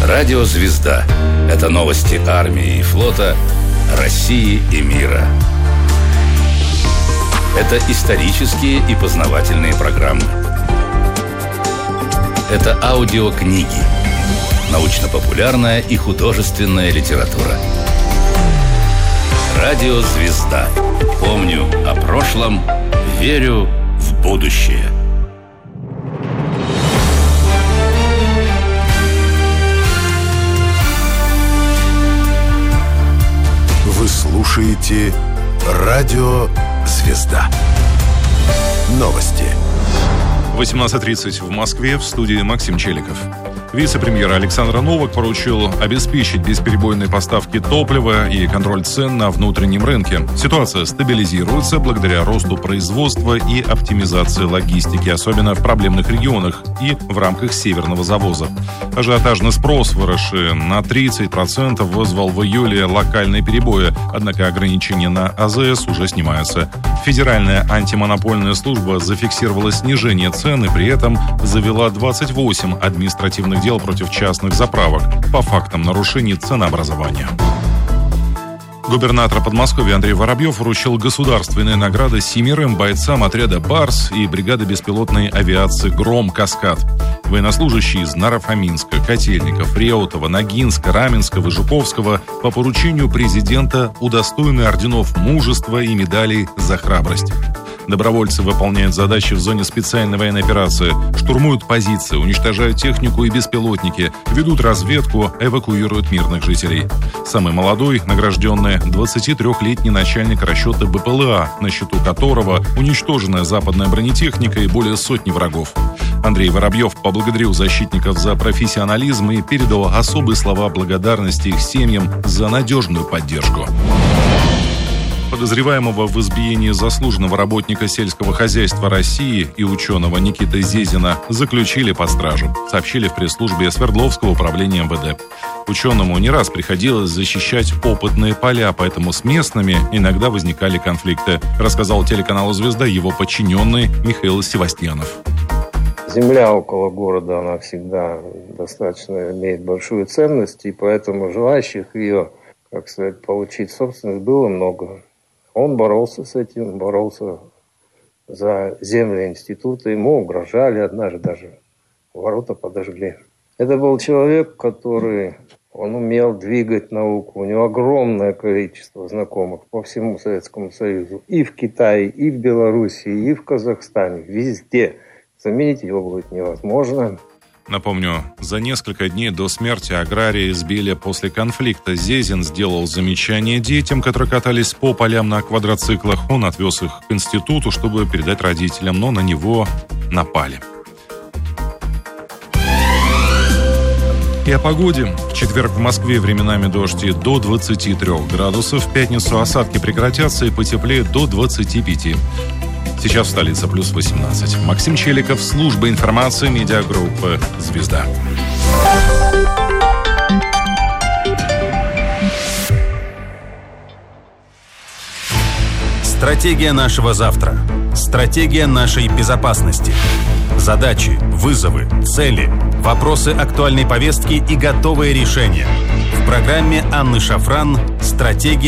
Радио «Звезда» – это новости армии и флота, России и мира. Это исторические и познавательные программы. Это аудиокниги, научно-популярная и художественная литература. Радио «Звезда». Помню о прошлом, верю в будущее. Вы слушаете Радио «Звезда». Новости. 18:30 в Москве, в студии Максим Челиков. Вице-премьер Александр Новак поручил обеспечить бесперебойные поставки топлива и контроль цен на внутреннем рынке. Ситуация стабилизируется благодаря росту производства и оптимизации логистики, особенно в проблемных регионах и в рамках северного завоза. Ажиотажный спрос, выросший на 30%, вызвал в июле локальные перебои, однако ограничения на АЗС уже снимаются. Федеральная антимонопольная служба зафиксировала снижение цен и при этом завела 28 административных дел против частных заправок по фактам нарушений ценообразования. Губернатор Подмосковья Андрей Воробьев вручил государственные награды 7 бойцам отряда «Барс» и бригады беспилотной авиации «Гром», «Каскад». Военнослужащие из Наро-Фоминска, Котельников, Реутова, Ногинска, Раменского и Жуковского по поручению президента удостоены орденов мужества и медалей за храбрость. Добровольцы выполняют задачи в зоне специальной военной операции, штурмуют позиции, уничтожают технику и беспилотники, ведут разведку, эвакуируют мирных жителей. Самый молодой, награжденный 23-летний начальник расчета БПЛА, на счету которого уничтоженная западная бронетехника и более сотни врагов. Андрей Воробьев поблагодарил защитников за профессионализм и передал особые слова благодарности их семьям за надежную поддержку. Подозреваемого в избиении заслуженного работника сельского хозяйства России и ученого Никиты Зезина заключили под стражу, сообщили в пресс-службе Свердловского управления МВД. Ученому не раз приходилось защищать опытные поля, поэтому с местными иногда возникали конфликты, рассказал телеканалу «Звезда» его подчиненный Михаил Севастьянов. Земля около города, она всегда достаточно имеет большую ценность, и поэтому желающих ее, получить собственность было много. Он боролся с этим, боролся за земли института. Ему угрожали, однажды даже ворота подожгли. Это был человек, он умел двигать науку. У него огромное количество знакомых по всему Советскому Союзу. И в Китае, и в Белоруссии, и в Казахстане. Везде. Заменить его будет невозможно. Напомню, за несколько дней до смерти агрария избили после конфликта. Зезин сделал замечание детям, которые катались по полям на квадроциклах. Он отвез их к институту, чтобы передать родителям, но на него напали. И о погоде. В четверг в Москве временами дожди до 23 градусов. В пятницу осадки прекратятся и потеплеет до 25. Сейчас в столице плюс 18. Максим Челиков, служба информации, медиагруппы «Звезда». Стратегия нашего завтра. Стратегия нашей безопасности. Задачи, вызовы, цели, вопросы актуальной повестки и готовые решения. В программе Анны Шафран «Стратегия